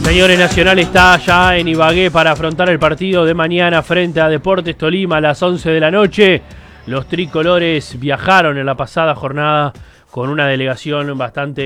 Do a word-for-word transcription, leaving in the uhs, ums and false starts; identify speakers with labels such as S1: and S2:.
S1: Señores, Nacional está ya en Ibagué para afrontar el partido de mañana frente a Deportes Tolima a las once de la noche. Los tricolores viajaron en la pasada jornada con una delegación bastante